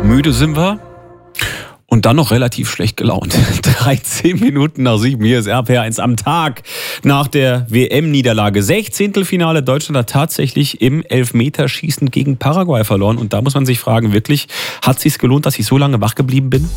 Müde sind wir. Und dann noch relativ schlecht gelaunt. 13 Minuten nach 7, hier ist RPR1 am Tag nach der WM-Niederlage. 16. Finale, Deutschland hat tatsächlich im Elfmeterschießen gegen Paraguay verloren. Und da muss man sich fragen, wirklich, hat es sich gelohnt, dass ich so lange wach geblieben bin?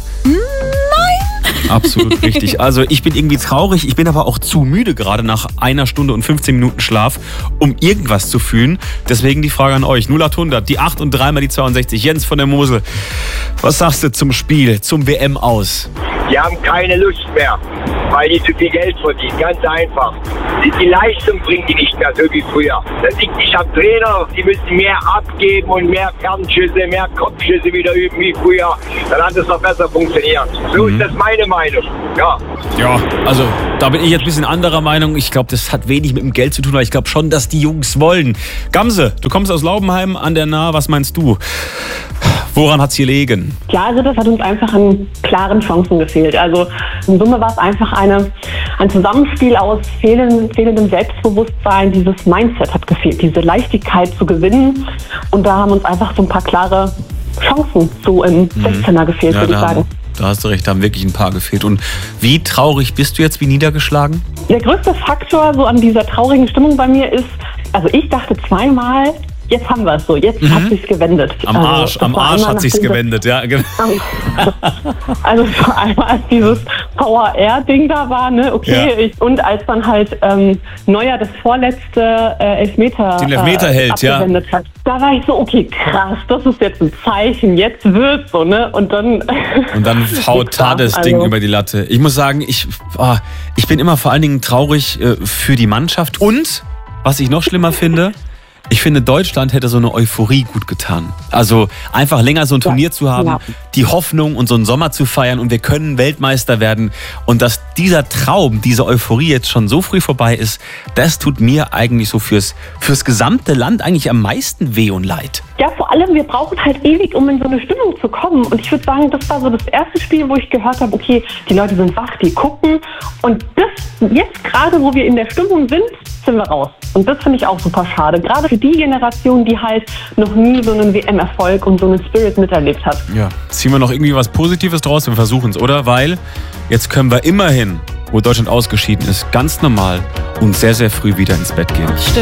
Absolut richtig. Also ich bin irgendwie traurig, ich bin aber auch zu müde gerade nach 1 Stunde und 15 Minuten Schlaf, um irgendwas zu fühlen. Deswegen die Frage an euch. 0800, die 8 und 3 mal die 62. Jens von der Mosel, was sagst du zum Spiel, zum WM aus? Die haben keine Lust mehr, weil die zu viel Geld verdienen. Ganz einfach. Die Leistung bringen die nicht mehr so wie früher. Das liegt nicht am Trainer. Die müssen mehr abgeben und mehr Fernschüsse, mehr Kopfschüsse wieder üben wie früher. Dann hat es noch besser funktioniert. So ist das meine Meinung. Ja, also da bin ich jetzt ein bisschen anderer Meinung. Ich glaube, das hat wenig mit dem Geld zu tun, aber ich glaube schon, dass die Jungs wollen. Gamse, du kommst aus Laubenheim an der Nahe. Was meinst du? Woran hat es gelegen? Ja, also das hat uns einfach an klaren Chancen gefehlt. Also in Summe war es einfach ein Zusammenspiel aus fehlendem Selbstbewusstsein. Dieses Mindset hat gefehlt, diese Leichtigkeit zu gewinnen. Und da haben uns einfach so ein paar klare Chancen so im 16er gefehlt, würde ich sagen. Da hast du recht, da haben wirklich ein paar gefehlt. Und wie traurig bist du jetzt, wie niedergeschlagen? Der größte Faktor so an dieser traurigen Stimmung bei mir ist, also ich dachte zweimal, jetzt haben wir es so, jetzt hat sich's gewendet. Am Arsch hat sich's gewendet, ja. Genau. Also vor allem als dieses Power-Air-Ding da war, ne, okay. Ja. Und als dann halt Neuer das vorletzte Elfmeter hält, abgewendet hat. Da war ich so, okay, krass, das ist jetzt ein Zeichen, jetzt wird's so, ne? Und dann haut Tades Ding über die Latte. Ich muss sagen, ich bin immer vor allen Dingen traurig für die Mannschaft. Und, was ich noch schlimmer finde, ich finde, Deutschland hätte so eine Euphorie gut getan. Also einfach länger so ein Turnier zu haben, die Hoffnung und so einen Sommer zu feiern und wir können Weltmeister werden. Und dass dieser Traum, diese Euphorie jetzt schon so früh vorbei ist, das tut mir eigentlich so fürs gesamte Land eigentlich am meisten weh und leid. Ja, vor allem, wir brauchen halt ewig, um in so eine Stimmung zu kommen. Und ich würde sagen, das war so das erste Spiel, wo ich gehört habe, okay, die Leute sind wach, die gucken. Und das jetzt gerade, wo wir in der Stimmung sind wir raus. Und das finde ich auch super schade. Gerade für die Generation, die halt noch nie so einen WM-Erfolg und so einen Spirit miterlebt hat. Ja, ziehen wir noch irgendwie was Positives draus? Wir versuchen es, oder? Weil jetzt können wir immerhin, wo Deutschland ausgeschieden ist, ganz normal und sehr, sehr früh wieder ins Bett gehen.